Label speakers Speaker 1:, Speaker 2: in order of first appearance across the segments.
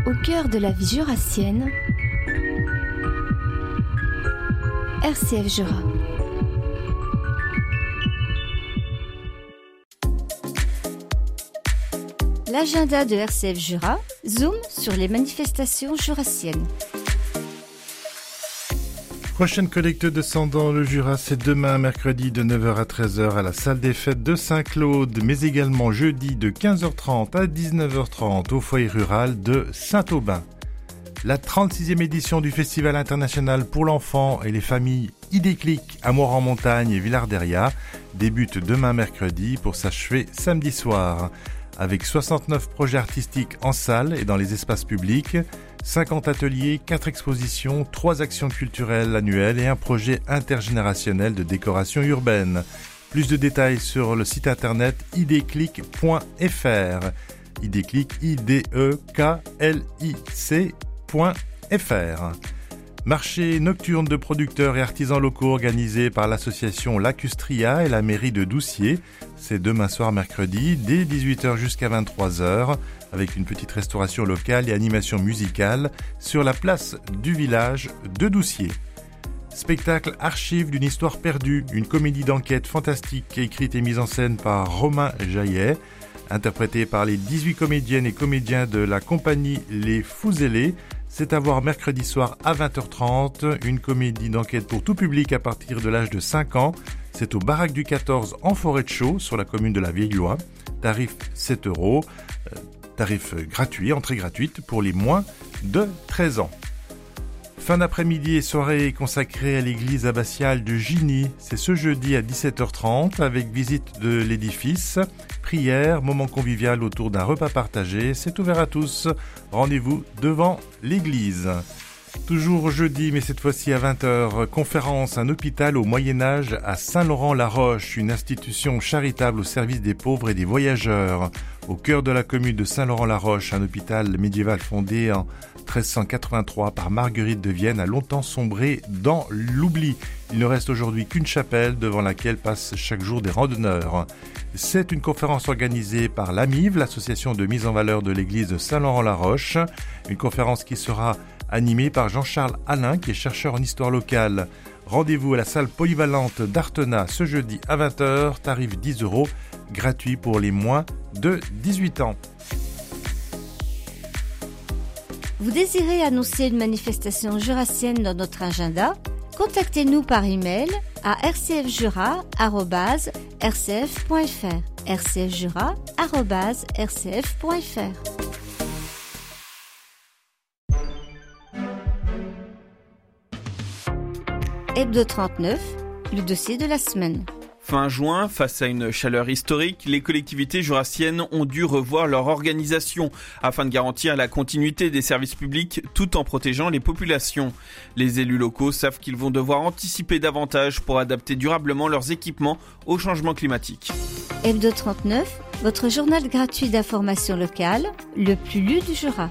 Speaker 1: Au cœur de la vie jurassienne, RCF Jura. L'agenda de RCF Jura zoome sur les manifestations jurassiennes.
Speaker 2: Prochaine collecte de sang dans le Jura, c'est demain, mercredi de 9h à 13h à la salle des fêtes de Saint-Claude, mais également jeudi de 15h30 à 19h30 au foyer rural de Saint-Aubin. La 36e édition du Festival international pour l'enfant et les familles Idéclic à Mort-en-Montagne et Villarderia débute demain mercredi pour s'achever samedi soir. Avec 69 projets artistiques en salle et dans les espaces publics, 50 ateliers, 4 expositions, 3 actions culturelles annuelles et un projet intergénérationnel de décoration urbaine. Plus de détails sur le site internet idéclic.fr. Idéclic, ideklic.fr. Marché nocturne de producteurs et artisans locaux organisé par l'association Lacustria et la mairie de Doucier. C'est demain soir mercredi, dès 18h jusqu'à 23h, avec une petite restauration locale et animation musicale sur la place du village de Doucier. Spectacle archive d'une histoire perdue, une comédie d'enquête fantastique écrite et mise en scène par Romain Jaillet, interprétée par les 18 comédiennes et comédiens de la compagnie Les Fouzélés. C'est à voir mercredi soir à 20h30, une comédie d'enquête pour tout public à partir de l'âge de 5 ans. C'est au Baraque du 14 en Forêt de Chaux, sur la commune de la Vieille-Loye. Tarif 7 €, tarif gratuit, entrée gratuite pour les moins de 13 ans. Fin d'après-midi et soirée consacrée à l'église abbatiale de Gigny. C'est ce jeudi à 17h30 avec visite de l'édifice, prière, moment convivial autour d'un repas partagé. C'est ouvert à tous. Rendez-vous devant l'église. Toujours jeudi, mais cette fois-ci à 20h, conférence, un hôpital au Moyen-Âge à Saint-Laurent-la-Roche, une institution charitable au service des pauvres et des voyageurs. Au cœur de la commune de Saint-Laurent-la-Roche, un hôpital médiéval fondé en 1383 par Marguerite de Vienne a longtemps sombré dans l'oubli. Il ne reste aujourd'hui qu'une chapelle devant laquelle passent chaque jour des randonneurs. C'est une conférence organisée par l'AMIV, l'association de mise en valeur de l'église de Saint-Laurent-la-Roche. Une conférence qui sera animée par Jean-Charles Alain, qui est chercheur en histoire locale. Rendez-vous à la salle polyvalente d'Artenat ce jeudi à 20h, tarif 10 €, gratuit pour les moins de 18 ans.
Speaker 1: Vous désirez annoncer une manifestation jurassienne dans notre agenda? Contactez-nous par email à rcfjura@rcf.fr. rcfjura@rcf.fr. Hebdo 39, le dossier de la semaine.
Speaker 3: Fin juin, face à une chaleur historique, les collectivités jurassiennes ont dû revoir leur organisation afin de garantir la continuité des services publics tout en protégeant les populations. Les élus locaux savent qu'ils vont devoir anticiper davantage pour adapter durablement leurs équipements au changement climatique.
Speaker 1: Hebdo 39, votre journal gratuit d'information locale, le plus lu du Jura.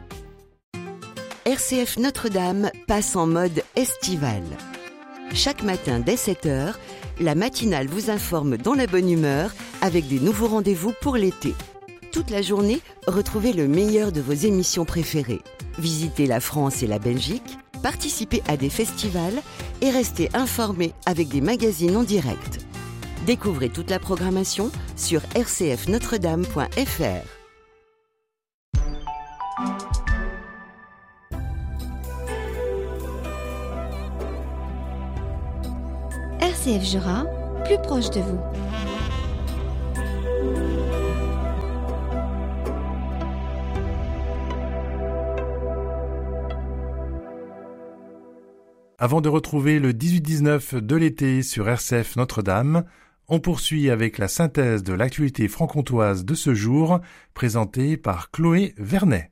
Speaker 4: RCF Notre-Dame passe en mode estival. Chaque matin dès 7h, la matinale vous informe dans la bonne humeur avec des nouveaux rendez-vous pour l'été. Toute la journée, retrouvez le meilleur de vos émissions préférées. Visitez la France et la Belgique, participez à des festivals et restez informés avec des magazines en direct. Découvrez toute la programmation sur rcfnotredame.fr.
Speaker 1: RCF Jura, plus proche de vous.
Speaker 2: Avant de retrouver le 18-19 de l'été sur RCF Notre-Dame, on poursuit avec la synthèse de l'actualité franc-comtoise de ce jour, présentée par Chloé Vernet.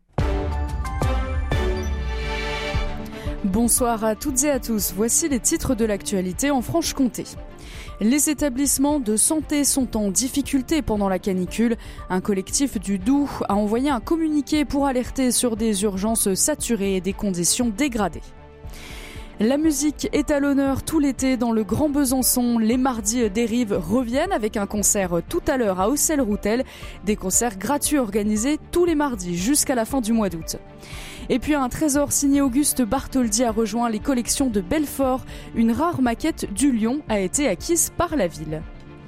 Speaker 5: Bonsoir à toutes et à tous, voici les titres de l'actualité en Franche-Comté. Les établissements de santé sont en difficulté pendant la canicule. Un collectif du Doubs a envoyé un communiqué pour alerter sur des urgences saturées et des conditions dégradées. La musique est à l'honneur tout l'été dans le Grand Besançon. Les mardis des Rives reviennent avec un concert tout à l'heure à Auxerre-Routel. Des concerts gratuits organisés tous les mardis jusqu'à la fin du mois d'août. Et puis un trésor signé Auguste Bartholdi a rejoint les collections de Belfort. Une rare maquette du lion a été acquise par la ville.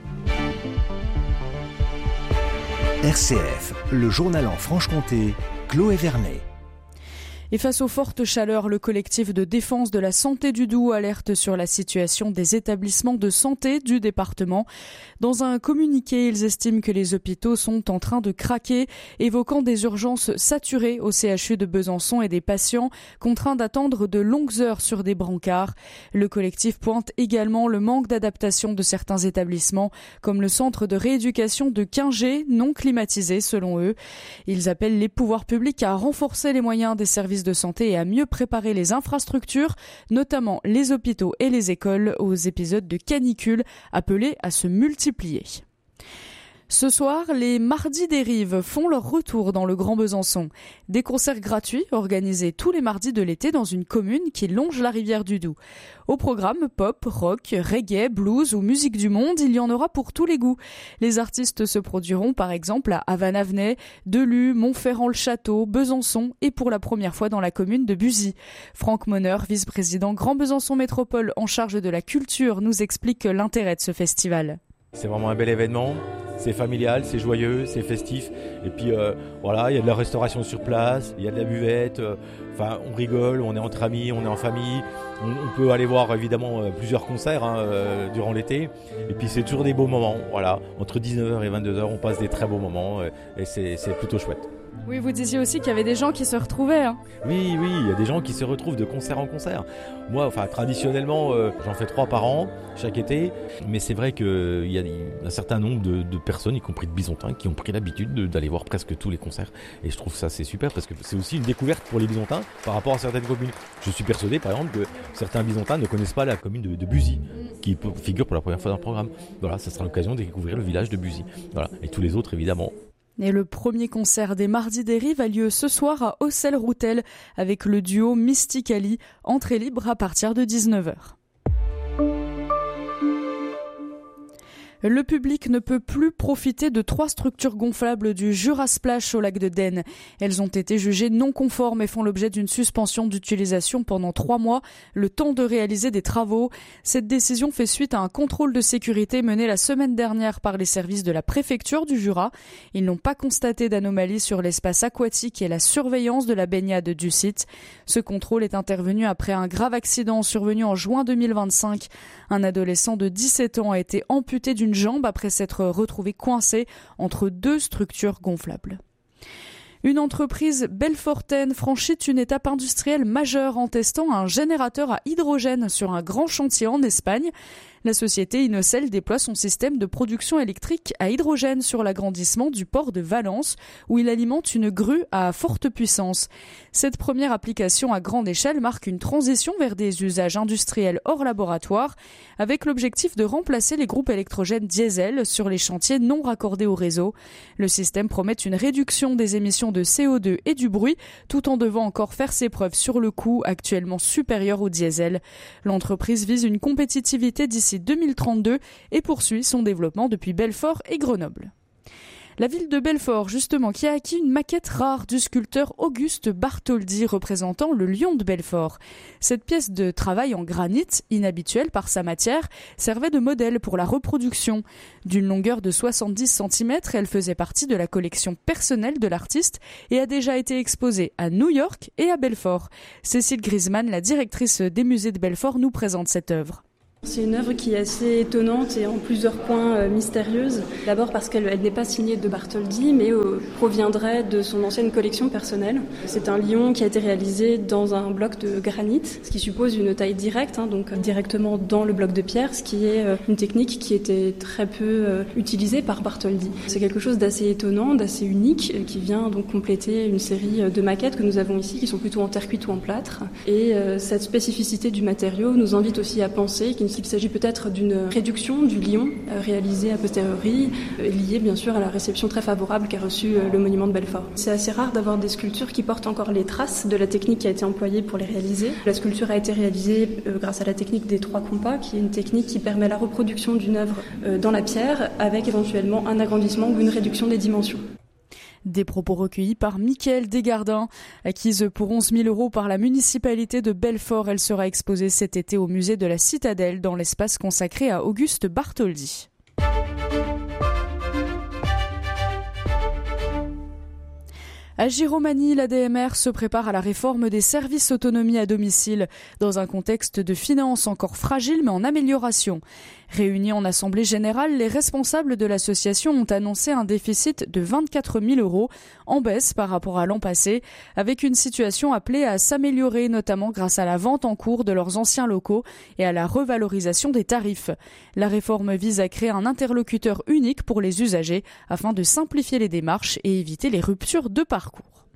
Speaker 6: RCF, le journal en Franche-Comté, Chloé Vernet.
Speaker 5: Et face aux fortes chaleurs, le collectif de défense de la santé du Doubs alerte sur la situation des établissements de santé du département. Dans un communiqué, ils estiment que les hôpitaux sont en train de craquer, évoquant des urgences saturées au CHU de Besançon et des patients contraints d'attendre de longues heures sur des brancards. Le collectif pointe également le manque d'adaptation de certains établissements, comme le centre de rééducation de Quingé, non climatisé selon eux. Ils appellent les pouvoirs publics à renforcer les moyens des services de santé et à mieux préparer les infrastructures, notamment les hôpitaux et les écoles, aux épisodes de canicule appelés à se multiplier. Ce soir, les Mardis des Rives font leur retour dans le Grand Besançon. Des concerts gratuits organisés tous les mardis de l'été dans une commune qui longe la rivière du Doubs. Au programme pop, rock, reggae, blues ou musique du monde, il y en aura pour tous les goûts. Les artistes se produiront par exemple à Havane-Avenay, Delus, Montferrand-le-Château, Besançon et pour la première fois dans la commune de Buzy. Franck Monner, vice-président Grand Besançon Métropole en charge de la culture, nous explique l'intérêt de ce festival.
Speaker 7: C'est vraiment un bel événement. C'est familial, c'est joyeux, c'est festif. Et puis voilà, il y a de la restauration sur place, il y a de la buvette. On rigole, on est entre amis, on est en famille. On peut aller voir évidemment plusieurs concerts durant l'été. Et puis c'est toujours des beaux moments. Voilà, entre 19h et 22h, on passe des très beaux moments et c'est plutôt chouette.
Speaker 5: Oui, vous disiez aussi qu'il y avait des gens qui se retrouvaient.
Speaker 7: Oui, il y a des gens qui se retrouvent de concert en concert. Moi, traditionnellement, j'en fais 3 par an, chaque été. Mais c'est vrai qu'il y a un certain nombre de personnes, y compris de Bisontins, qui ont pris l'habitude d'aller voir presque tous les concerts. Et je trouve ça c'est super parce que c'est aussi une découverte pour les Bisontins par rapport à certaines communes. Je suis persuadé, par exemple, que certains Bisontins ne connaissent pas la commune de Buzy, qui figure pour la première fois dans le programme. Voilà, ça sera l'occasion de découvrir le village de Buzy. Voilà, et tous les autres, évidemment.
Speaker 5: Et le premier concert des Mardis des Rives a lieu ce soir à Auxerre-Routel avec le duo Mysticali, entrée libre à partir de 19h. Le public ne peut plus profiter de 3 structures gonflables du Jurasplash au lac de Den. Elles ont été jugées non conformes et font l'objet d'une suspension d'utilisation pendant 3 mois, le temps de réaliser des travaux. Cette décision fait suite à un contrôle de sécurité mené la semaine dernière par les services de la préfecture du Jura. Ils n'ont pas constaté d'anomalie sur l'espace aquatique et la surveillance de la baignade du site. Ce contrôle est intervenu après un grave accident survenu en juin 2025. Un adolescent de 17 ans a été amputé d'une jambe après s'être retrouvé coincé entre 2 structures gonflables. Une entreprise belfortaine franchit une étape industrielle majeure en testant un générateur à hydrogène sur un grand chantier en Espagne. La société Inocel déploie son système de production électrique à hydrogène sur l'agrandissement du port de Valence, où il alimente une grue à forte puissance. Cette première application à grande échelle marque une transition vers des usages industriels hors laboratoire, avec l'objectif de remplacer les groupes électrogènes diesel sur les chantiers non raccordés au réseau. Le système promet une réduction des émissions de CO2 et du bruit, tout en devant encore faire ses preuves sur le coût actuellement supérieur au diesel. L'entreprise vise une compétitivité d'ici 2032 et poursuit son développement depuis Belfort et Grenoble. La ville de Belfort, justement, qui a acquis une maquette rare du sculpteur Auguste Bartholdi représentant le lion de Belfort. Cette pièce de travail en granit, inhabituelle par sa matière, servait de modèle pour la reproduction. D'une longueur de 70 cm, elle faisait partie de la collection personnelle de l'artiste et a déjà été exposée à New York et à Belfort. Cécile Griezmann, la directrice des musées de Belfort, nous présente cette œuvre.
Speaker 8: C'est une œuvre qui est assez étonnante et en plusieurs points mystérieuse. D'abord parce qu'elle n'est pas signée de Bartholdi, mais proviendrait de son ancienne collection personnelle. C'est un lion qui a été réalisé dans un bloc de granit, ce qui suppose une taille directe, donc directement dans le bloc de pierre, ce qui est une technique qui était très peu utilisée par Bartholdi. C'est quelque chose d'assez étonnant, d'assez unique, qui vient donc compléter une série de maquettes que nous avons ici, qui sont plutôt en terre cuite ou en plâtre. Et cette spécificité du matériau nous invite aussi à penser qu'il Donc il s'agit peut-être d'une réduction du lion réalisée a posteriori, liée bien sûr à la réception très favorable qu'a reçue le monument de Belfort. C'est assez rare d'avoir des sculptures qui portent encore les traces de la technique qui a été employée pour les réaliser. La sculpture a été réalisée grâce à la technique des 3 compas, qui est une technique qui permet la reproduction d'une œuvre dans la pierre avec éventuellement un agrandissement ou une réduction des dimensions.
Speaker 5: Des propos recueillis par Mickaël Desgardins. Acquise pour 11 000 € par la municipalité de Belfort, elle sera exposée cet été au musée de la Citadelle dans l'espace consacré à Auguste Bartholdi. À Giromagny, l'ADMR se prépare à la réforme des services autonomie à domicile, dans un contexte de finances encore fragile mais en amélioration. Réunis en assemblée générale, les responsables de l'association ont annoncé un déficit de 24 000 €, en baisse par rapport à l'an passé, avec une situation appelée à s'améliorer, notamment grâce à la vente en cours de leurs anciens locaux et à la revalorisation des tarifs. La réforme vise à créer un interlocuteur unique pour les usagers, afin de simplifier les démarches et éviter les ruptures de parcours.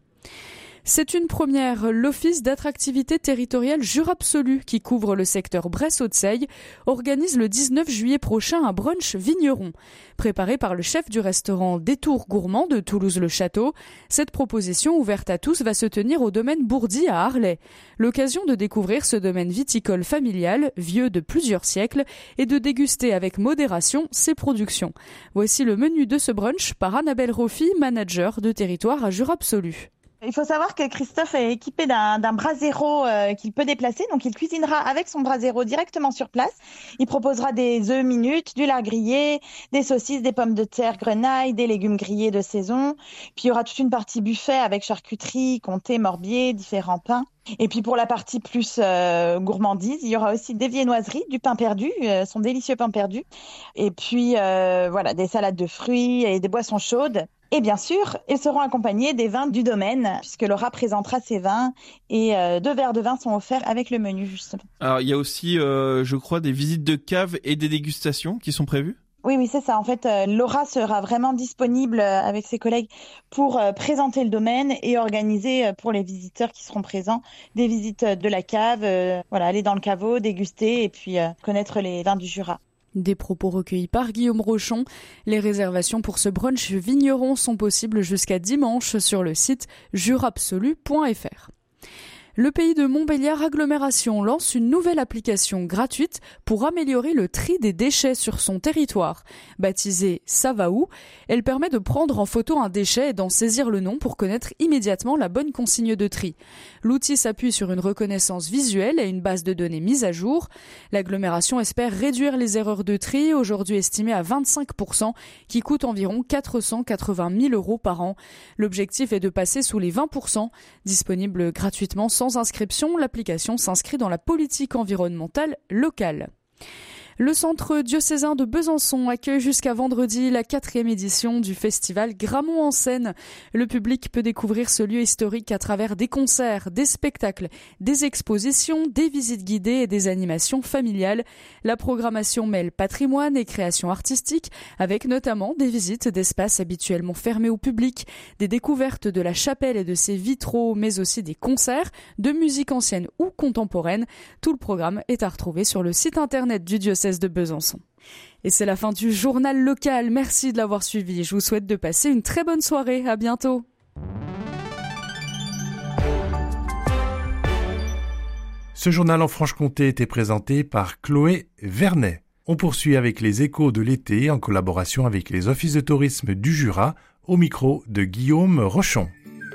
Speaker 5: C'est une première. L'Office d'attractivité territoriale Jura-Absolu, qui couvre le secteur Bresse-Haute-Seille, organise le 19 juillet prochain un brunch vigneron. Préparé par le chef du restaurant Détour Gourmand de Toulouse-le-Château, cette proposition ouverte à tous va se tenir au domaine Bourdi à Arlay. L'occasion de découvrir ce domaine viticole familial, vieux de plusieurs siècles, et de déguster avec modération ses productions. Voici le menu de ce brunch par Annabelle Roffi, manager de territoire à Jura-Absolu.
Speaker 9: Il faut savoir que Christophe est équipé d'un brasero qu'il peut déplacer. Donc, il cuisinera avec son brasero directement sur place. Il proposera des œufs minutes, du lard grillé, des saucisses, des pommes de terre grenaille, des légumes grillés de saison. Puis, il y aura toute une partie buffet avec charcuterie, comté, morbier, différents pains. Et puis, pour la partie plus gourmandise, il y aura aussi des viennoiseries, du pain perdu, son délicieux pain perdu. Et puis, voilà, des salades de fruits et des boissons chaudes. Et bien sûr, ils seront accompagnés des vins du domaine, puisque Laura présentera ses vins et 2 verres de vin sont offerts avec le menu, justement.
Speaker 3: Alors, il y a aussi, je crois, des visites de cave et des dégustations qui sont prévues ?
Speaker 9: Oui, c'est ça. En fait, Laura sera vraiment disponible avec ses collègues pour présenter le domaine et organiser pour les visiteurs qui seront présents des visites de la cave, aller dans le caveau, déguster et puis connaître les vins du Jura.
Speaker 5: Des propos recueillis par Guillaume Rochon. Les réservations pour ce brunch vigneron sont possibles jusqu'à dimanche sur le site jurabsolu.fr. Le pays de Montbéliard Agglomération lance une nouvelle application gratuite pour améliorer le tri des déchets sur son territoire. Baptisée Ça va où, elle permet de prendre en photo un déchet et d'en saisir le nom pour connaître immédiatement la bonne consigne de tri. L'outil s'appuie sur une reconnaissance visuelle et une base de données mise à jour. L'agglomération espère réduire les erreurs de tri, aujourd'hui estimées à 25%, qui coûtent environ 480 000 € par an. L'objectif est de passer sous les 20%, disponible gratuitement sans inscription. L'application s'inscrit dans la politique environnementale locale. Le centre diocésain de Besançon accueille jusqu'à vendredi la 4e édition du festival Grammont en scène. Le public peut découvrir ce lieu historique à travers des concerts, des spectacles, des expositions, des visites guidées et des animations familiales. La programmation mêle patrimoine et création artistique, avec notamment des visites d'espaces habituellement fermés au public, des découvertes de la chapelle et de ses vitraux, mais aussi des concerts de musique ancienne ou contemporaine. Tout le programme est à retrouver sur le site internet du diocèse de Besançon. Et c'est la fin du journal local. Merci de l'avoir suivi. Je vous souhaite de passer une très bonne soirée. À bientôt.
Speaker 2: Ce journal en Franche-Comté était présenté par Chloé Vernet. On poursuit avec les échos de l'été en collaboration avec les offices de tourisme du Jura, au micro de Guillaume Rochon.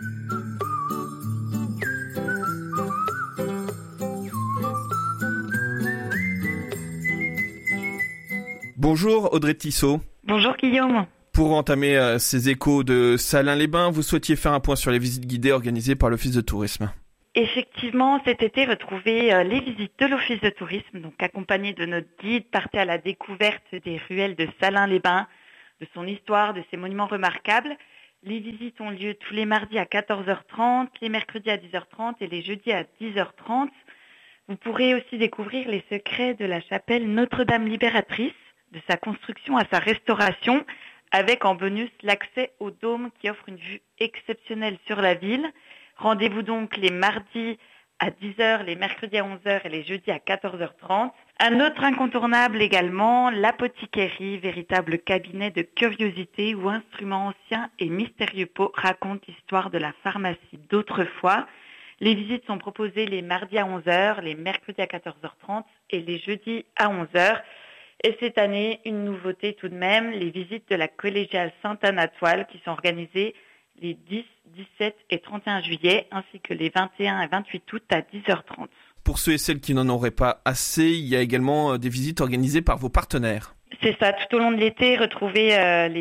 Speaker 3: Bonjour Audrey Tissot.
Speaker 10: Bonjour Guillaume.
Speaker 3: Pour entamer ces échos de Salins-les-Bains, vous souhaitiez faire un point sur les visites guidées organisées par l'Office de tourisme.
Speaker 10: Effectivement, cet été, retrouvez les visites de l'Office de tourisme, donc accompagné de notre guide, partez à la découverte des ruelles de Salins-les-Bains, de son histoire, de ses monuments remarquables. Les visites ont lieu tous les mardis à 14h30, les mercredis à 10h30 et les jeudis à 10h30. Vous pourrez aussi découvrir les secrets de la chapelle Notre-Dame Libératrice, de sa construction à sa restauration, avec en bonus l'accès au dôme qui offre une vue exceptionnelle sur la ville. Rendez-vous donc les mardis à 10h, les mercredis à 11h et les jeudis à 14h30. Un autre incontournable également, l'apothicairie, véritable cabinet de curiosité où instruments anciens et mystérieux racontent l'histoire de la pharmacie d'autrefois. Les visites sont proposées les mardis à 11h, les mercredis à 14h30 et les jeudis à 11h. Et cette année, une nouveauté tout de même, les visites de la collégiale Sainte-Anne-à-Toile qui sont organisées les 10, 17 et 31 juillet, ainsi que les 21 et 28 août à 10h30.
Speaker 3: Pour ceux et celles qui n'en auraient pas assez, il y a également des visites organisées par vos partenaires.
Speaker 10: C'est ça, tout au long de l'été, retrouvez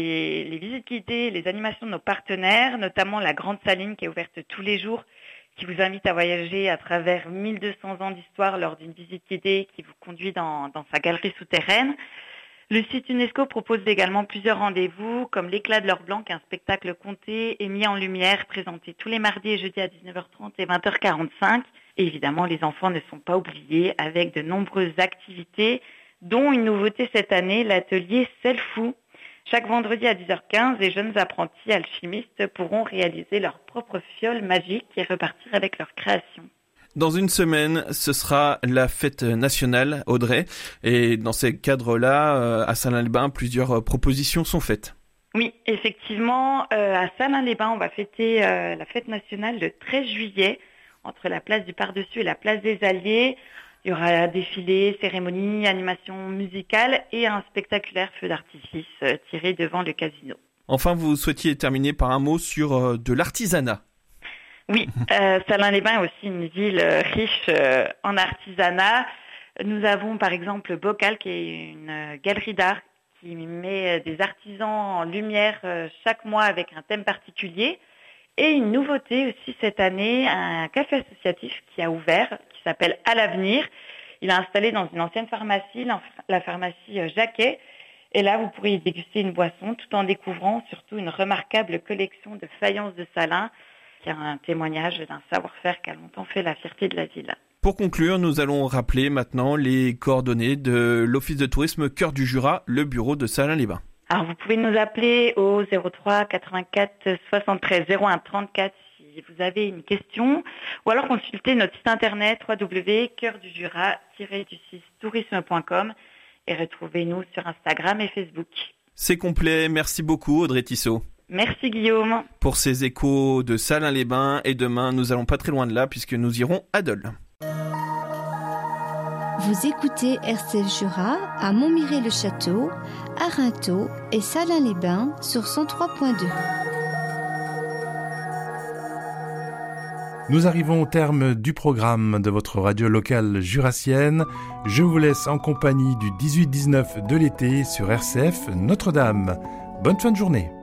Speaker 10: les visites guidées, les animations de nos partenaires, notamment la Grande Saline qui est ouverte tous les jours, qui vous invite à voyager à travers 1200 ans d'histoire lors d'une visite guidée qui vous conduit dans sa galerie souterraine. Le site UNESCO propose également plusieurs rendez-vous, comme l'Éclat de l'or blanc, un spectacle conté et mis en lumière, présenté tous les mardis et jeudis à 19h30 et 20h45. Et évidemment, les enfants ne sont pas oubliés, avec de nombreuses activités, dont une nouveauté cette année, l'atelier Selfou. Chaque vendredi à 10h15, les jeunes apprentis alchimistes pourront réaliser leur propre fiole magique et repartir avec leur création.
Speaker 3: Dans une semaine, ce sera la fête nationale, Audrey. Et dans ces cadres-là, à Salins-les-Bains, plusieurs propositions sont faites.
Speaker 10: Oui, effectivement, à Salins-les-Bains, on va fêter la fête nationale le 13 juillet, entre la place du Par-Dessus et la place des Alliés. Il y aura défilé, cérémonie, animation musicale et un spectaculaire feu d'artifice tiré devant le casino.
Speaker 3: Enfin, vous souhaitiez terminer par un mot sur de l'artisanat.
Speaker 10: Oui, Salins-les-Bains est aussi une ville riche en artisanat. Nous avons par exemple Bocal, qui est une galerie d'art qui met des artisans en lumière chaque mois avec un thème particulier. Et une nouveauté aussi cette année, un café associatif qui a ouvert, qui s'appelle À l'Avenir. Il est installé dans une ancienne pharmacie, la pharmacie Jacquet. Et là, vous pourrez y déguster une boisson tout en découvrant surtout une remarquable collection de faïences de Salins, qui a un témoignage d'un savoir-faire qui a longtemps fait la fierté de la ville.
Speaker 3: Pour conclure, nous allons rappeler maintenant les coordonnées de l'Office de tourisme Cœur du Jura, le bureau de Salins-les-Bains.
Speaker 10: Alors, vous pouvez nous appeler au 03 84 73 01 34 si vous avez une question, ou alors consulter notre site internet www.coeurdujura-tourisme.com et retrouvez-nous sur Instagram et Facebook.
Speaker 3: C'est complet, merci beaucoup Audrey Tissot.
Speaker 10: Merci Guillaume.
Speaker 3: Pour ces échos de Salins-les-Bains, et demain nous allons pas très loin de là puisque nous irons à Dole.
Speaker 1: Vous écoutez RCF Jura à Montmirail-le-Château, à Rinthaux et Salins-les-Bains sur 103.2.
Speaker 2: Nous arrivons au terme du programme de votre radio locale jurassienne. Je vous laisse en compagnie du 18-19 de l'été sur RCF Notre-Dame. Bonne fin de journée.